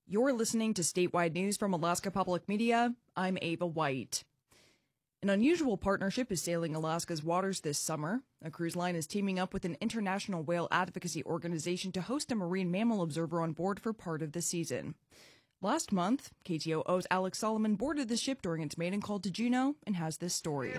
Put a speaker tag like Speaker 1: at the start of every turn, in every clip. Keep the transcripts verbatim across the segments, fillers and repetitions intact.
Speaker 1: You're listening to statewide news from Alaska Public Media. I'm Ava White. An unusual partnership is sailing Alaska's waters this summer. A cruise line is teaming up with an international whale advocacy organization to host a marine mammal observer on board for part of the season. Last month, K T O O's Alex Solomon boarded the ship during its maiden call to Juneau and has this story.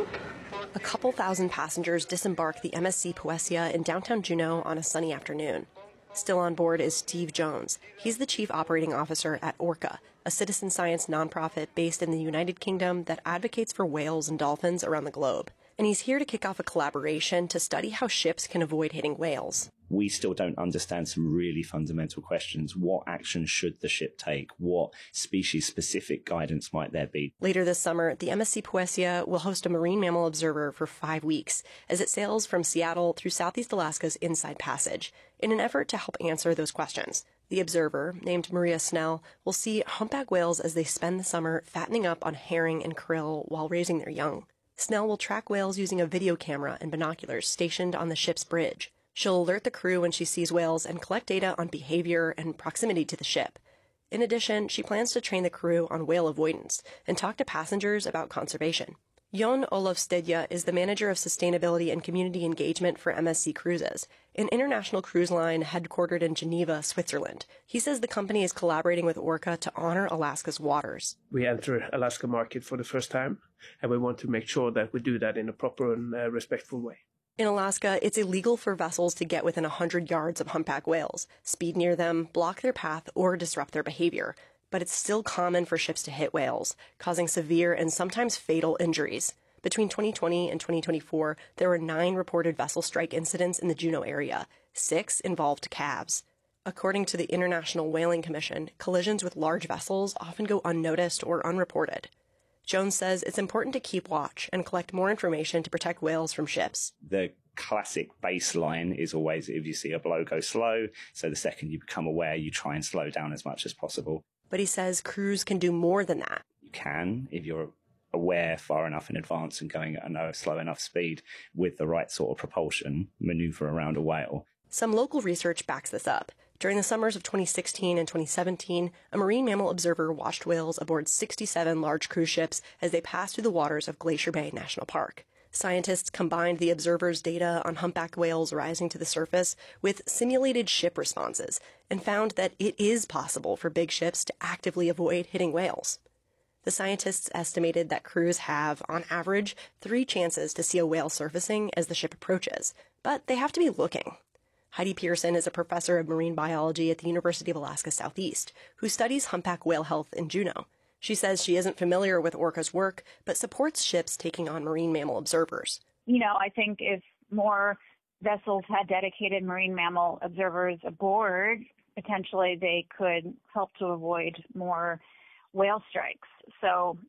Speaker 2: A couple thousand passengers disembarked the M S C Poesia in downtown Juneau on a sunny afternoon. Still on board is Steve Jones. He's the chief operating officer at Orca, a citizen science nonprofit based in the United Kingdom that advocates for whales and dolphins around the globe. And he's here to kick off a collaboration to study how ships can avoid hitting whales.
Speaker 3: We still don't understand some really fundamental questions. What action should the ship take? What species-specific guidance might there be?
Speaker 2: Later this summer, the M S C Poesia will host a marine mammal observer for five weeks as it sails from Seattle through Southeast Alaska's Inside Passage in an effort to help answer those questions. The observer, named Maria Snell, will see humpback whales as they spend the summer fattening up on herring and krill while raising their young. Snell will track whales using a video camera and binoculars stationed on the ship's bridge. She'll alert the crew when she sees whales and collect data on behavior and proximity to the ship. In addition, she plans to train the crew on whale avoidance and talk to passengers about conservation. Jon Olof Stedja is the manager of sustainability and community engagement for M S C Cruises, an international cruise line headquartered in Geneva, Switzerland. He says the company is collaborating with Orca to honor Alaska's waters.
Speaker 4: We enter Alaska market for the first time, and we want to make sure that we do that in a proper and uh, respectful way.
Speaker 2: In Alaska, it's illegal for vessels to get within one hundred yards of humpback whales, speed near them, block their path, or disrupt their behavior. But it's still common for ships to hit whales, causing severe and sometimes fatal injuries. Between twenty twenty and twenty twenty-four, there were nine reported vessel strike incidents in the Juneau area. Six involved calves. According to the International Whaling Commission, collisions with large vessels often go unnoticed or unreported. Jones says it's important to keep watch and collect more information to protect whales from ships.
Speaker 3: The classic baseline is always if you see a blow, go slow. So the second you become aware, you try and slow down as much as possible.
Speaker 2: But he says crews can do more than that.
Speaker 3: You can, if you're aware far enough in advance and going at a slow enough speed with the right sort of propulsion, maneuver around a whale.
Speaker 2: Some local research backs this up. During the summers of twenty sixteen and twenty seventeen, a marine mammal observer watched whales aboard sixty-seven large cruise ships as they passed through the waters of Glacier Bay National Park. Scientists combined the observer's data on humpback whales rising to the surface with simulated ship responses and found that it is possible for big ships to actively avoid hitting whales. The scientists estimated that crews have, on average, three chances to see a whale surfacing as the ship approaches, but they have to be looking. Heidi Pearson is a professor of marine biology at the University of Alaska Southeast, who studies humpback whale health in Juneau. She says she isn't familiar with Orca's work, but supports ships taking on marine mammal observers.
Speaker 5: You know, I think if more vessels had dedicated marine mammal observers aboard, potentially they could help to avoid more whale strikes. So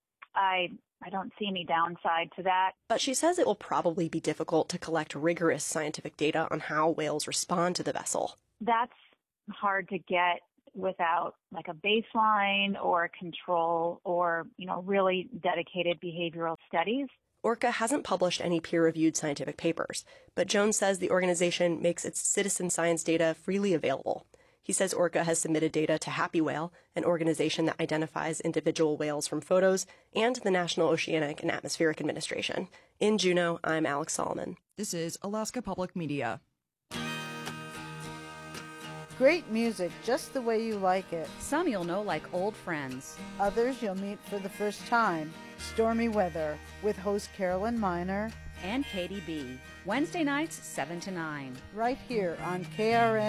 Speaker 5: I I don't see any downside to that.
Speaker 2: But she says it will probably be difficult to collect rigorous scientific data on how whales respond to the vessel.
Speaker 5: That's hard to get without like a baseline or a control or, you know, really dedicated behavioral studies.
Speaker 2: Orca hasn't published any peer-reviewed scientific papers, but Jones says the organization makes its citizen science data freely available. He says Orca has submitted data to Happy Whale, an organization that identifies individual whales from photos, and the National Oceanic and Atmospheric Administration. In Juneau, I'm Alex Solomon.
Speaker 1: This is Alaska Public Media.
Speaker 6: Great music, just the way you like it.
Speaker 7: Some you'll know like old friends.
Speaker 6: Others you'll meet for the first time. Stormy Weather with host Carolyn Miner
Speaker 7: and Katie B. Wednesday nights, seven to nine.
Speaker 6: Right here on K R N.